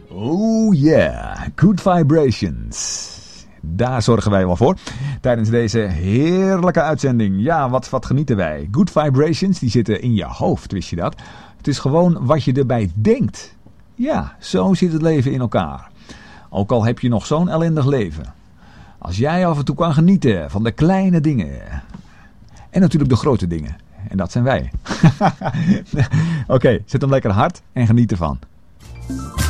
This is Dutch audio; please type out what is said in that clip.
Oh yeah, good vibrations. Daar zorgen wij wel voor. Tijdens deze heerlijke uitzending. Ja, wat genieten wij. Good vibrations, die zitten in je hoofd, wist je dat? Het is gewoon wat je erbij denkt. Ja, zo zit het leven in elkaar. Ook al heb je nog zo'n ellendig leven. Als jij af en toe kan genieten van de kleine dingen. En natuurlijk de grote dingen. En dat zijn wij. Oké, zet hem lekker hard en geniet ervan.